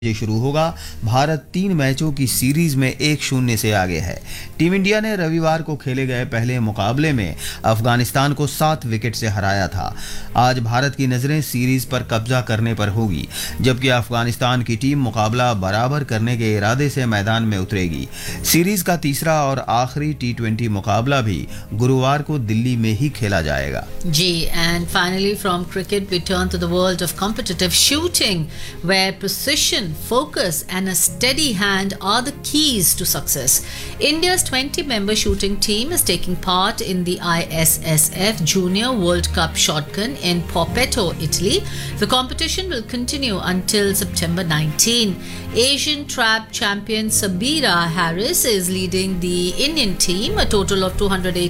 ये शुरू होगा। भारत 3 मैचों की सीरीज में 1-0 से आगे है। टीम इंडिया ने रविवार को खेले गए पहले मुकाबले में अफगानिस्तान को 7 विकेट से हराया था। आज भारत की नजरें सीरीज पर कब्जा करने पर होगी, जबकि अफगानिस्तान की टीम मुकाबला बराबर करने के इरादे से मैदान में उतरेगी। सीरीज का तीसरा और आखिरी T20 मुकाबला भी गुरुवार को दिल्ली में ही खेला जाएगा। And finally from cricket we turn to the world of competitive shooting, where precision, focus and a steady hand are the keys to success. India's 20-member shooting team is taking part in the ISSF Junior World Cup Shotgun in Popetto, Italy. The competition will continue until September 19. Asian trap champion Sabira Harris is leading the Indian team. A total of 208